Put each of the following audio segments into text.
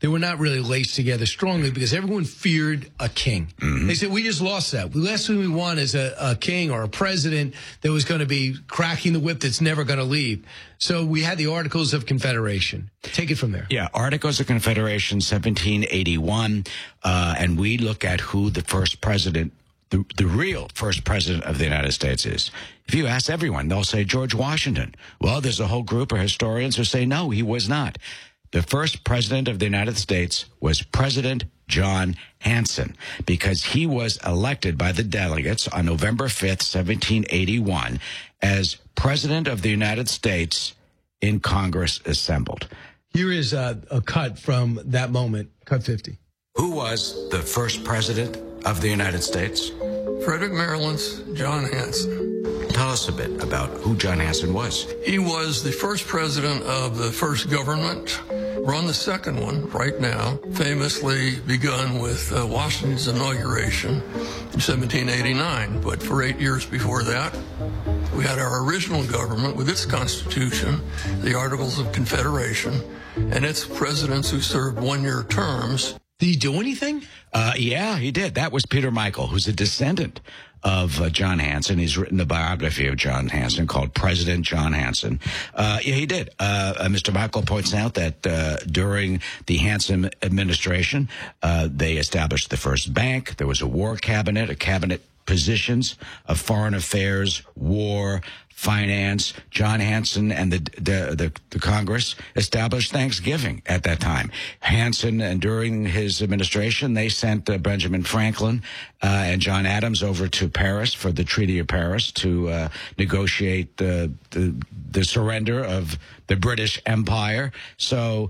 they were not really laced together strongly because everyone feared a king. They said, we just lost that. The last thing we want is a king or a president that was going to be cracking the whip that's never going to leave. So we had the Articles of Confederation. Take it from there. Yeah, Articles of Confederation, 1781, and we look at who the first president, the real first president of the United States is. If you ask everyone, they'll say George Washington. Well, there's a whole group of historians who say, no, he was not. The first president of the United States was President John Hanson, because he was elected by the delegates on November 5th, 1781, as President of the United States in Congress assembled. Here is a cut from that moment, cut 50. Who was the first president of the United States? Frederick, Maryland's John Hanson. Tell us a bit about who John Hanson was. He was the first president of the first government. We're on the second one right now, famously begun with Washington's inauguration in 1789. But for 8 years before that, we had our original government with its constitution, the Articles of Confederation, and its presidents who served one-year terms. Did he do anything? Yeah, he did. That was Peter Michael, who's a descendant of John Hanson. He's written the biography of John Hanson called President John Hanson. Yeah, he did. Mr. Michael points out that during the Hanson administration, they established the first bank. There was a war cabinet, a cabinet positions of foreign affairs, war, finance. John Hanson and the Congress established Thanksgiving at that time. Hanson, and during his administration, they sent Benjamin Franklin and John Adams over to Paris for the Treaty of Paris to negotiate the surrender of the British Empire. So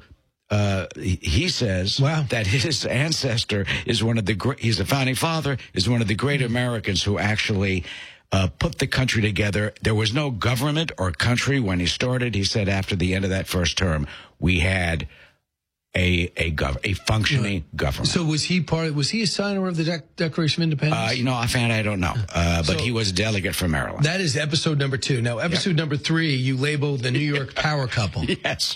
he says that his ancestor is one of the he's a founding father, is one of the great Americans who actually put the country together. There was no government or country when he started. He said after the end of that first term, we had a functioning government. So was he a signer of the Declaration of Independence? Offhand, I don't know. But he was a delegate from Maryland. That is episode number 2. Now, episode number 3, you labeled the New York power couple. Yes.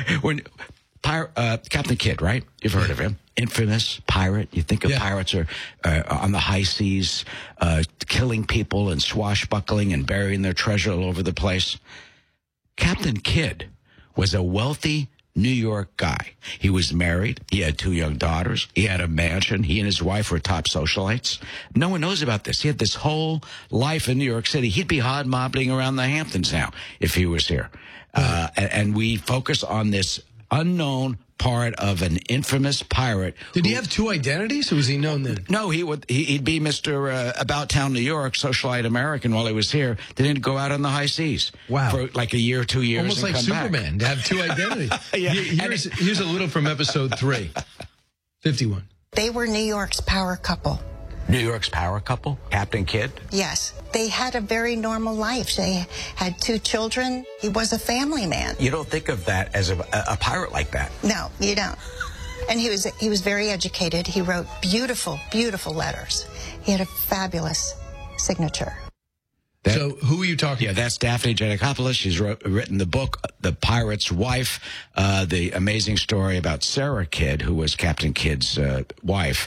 Captain Kidd, right? You've heard of him. Infamous pirate. You think of pirates are on the high seas, killing people and swashbuckling and burying their treasure all over the place. Captain Kidd was a wealthy New York guy. He was married. He had 2 young daughters. He had a mansion. He and his wife were top socialites. No one knows about this. He had this whole life in New York City. He'd be hobnobbing around the Hamptons now if he was here. And we focus on this unknown part of an infamous pirate. Did he have 2 identities, or was he known then? No, he'd be Mr. About Town New York, socialite American while he was here. They didn't go out on the high seas. Wow. For like a year, 2 years. Almost like Superman, to have 2 identities. Here's a little from episode 3. 51. They were New York's power couple. New York's power couple? Captain Kidd? Yes. They had a very normal life. They had 2 children. He was a family man. You don't think of that as a pirate like that. No, you don't. And he was very educated. He wrote beautiful, beautiful letters. He had a fabulous signature. So who are you talking about? Yeah, that's Daphne Giannakopoulos. She's written the book, The Pirate's Wife, the amazing story about Sarah Kidd, who was Captain Kidd's wife.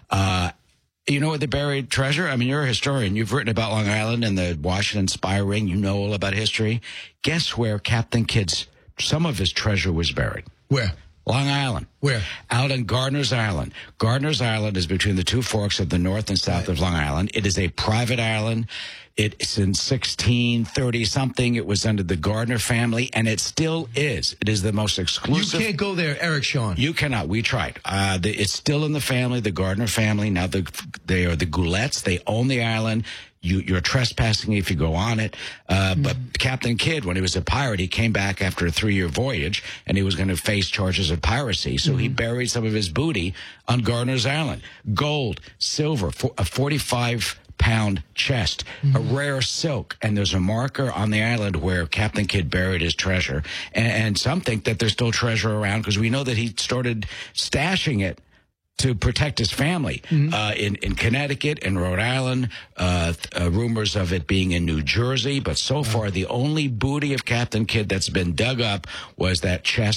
You know what they buried treasure? I mean, you're a historian. You've written about Long Island and the Washington Spy Ring. You know all about history. Guess where Captain Kidd's, some of his treasure was buried? Where? Long Island. Where? Out on Gardiner's Island. Gardiner's Island is between the 2 forks of the north and south of Long Island. It is a private island. It's in 1630-something. It was under the Gardner family, and it still is. It is the most exclusive. You can't go there, Eric Shawn. You cannot. We tried. It's still in the family, the Gardner family. Now they are the Goulettes. They own the island. You're trespassing if you go on it. But Captain Kidd, when he was a pirate, he came back after a 3-year voyage, and he was going to face charges of piracy. So he buried some of his booty on Gardiner's Island. Gold, silver, a 45-pound chest, a rare silk, and there's a marker on the island where Captain Kidd buried his treasure. And some think that there's still treasure around because we know that he started stashing it to protect his family in Connecticut, in Rhode Island, rumors of it being in New Jersey. But so far, the only booty of Captain Kidd that's been dug up was that chest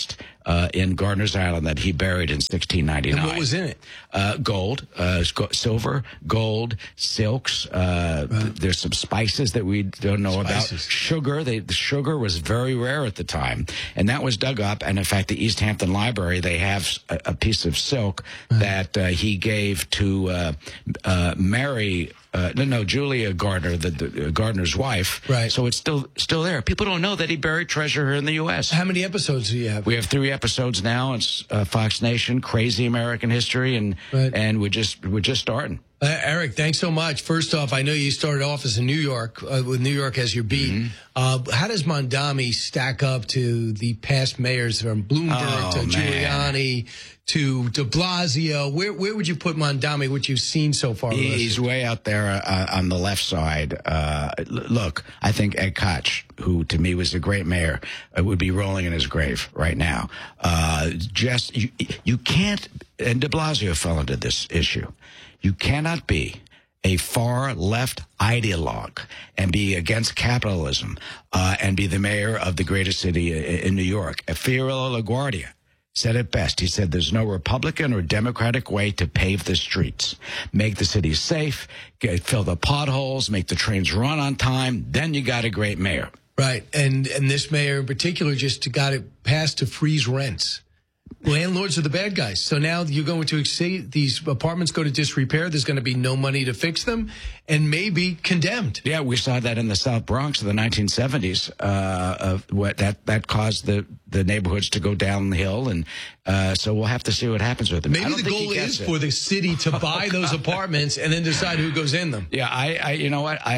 in Gardiner's Island that he buried in 1699. And what was in it? Gold, silver, gold, silks. There's some spices that we don't know about. Sugar. The sugar was very rare at the time, and that was dug up. And in fact, the East Hampton Library, they have a piece of silk that he gave to Mary. Julia Gardner, the Gardner's wife. Right. So it's still there. People don't know that he buried treasure here in the U.S. How many episodes do you have? We have 3 episodes now. It's Fox Nation, Crazy American History, and we're just starting. Eric, thanks so much. First off, I know you started off as in New York, with New York as your beat. How does Mondami stack up to the past mayors from Bloomberg to Giuliani to de Blasio? Where would you put Mondami, what you've seen so far? He's way out there on the left side. Look, I think Ed Koch, who to me was a great mayor, would be rolling in his grave right now. You can't, and de Blasio fell into this issue. You cannot be a far left ideologue and be against capitalism and be the mayor of the greatest city in New York. Fiorello LaGuardia said it best. He said there's no Republican or Democratic way to pave the streets. Make the city safe, fill the potholes, make the trains run on time, then you got a great mayor. Right, and this mayor in particular just got it passed to freeze rents. Landlords are the bad guys. So now you're going to see these apartments go to disrepair. There's going to be no money to fix them and maybe condemned. Yeah, we saw that in the South Bronx in the 1970s. That caused the neighborhoods to go downhill. And so we'll have to see what happens with them. Maybe the goal is for the city to buy those apartments and then decide who goes in them. Yeah, you know what?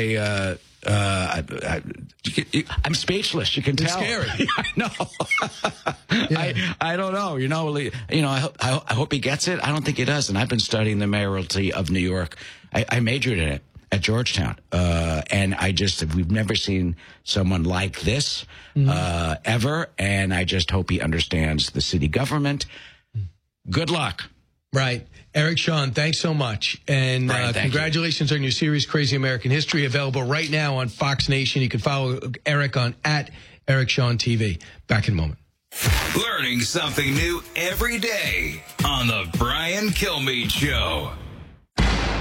I'm speechless. You can tell. It's scary. I know. Yeah. I don't know. I hope he gets it. I don't think he does. And I've been studying the mayoralty of New York. I majored in it at Georgetown. And we've never seen someone like this, ever. And I just hope he understands the city government. Good luck. Right. Eric Shawn, thanks so much. And congratulations on your series, Crazy American History, available right now on Fox Nation. You can follow Eric on @EricShawnTV. Back in a moment. Learning something new every day on The Brian Kilmeade Show.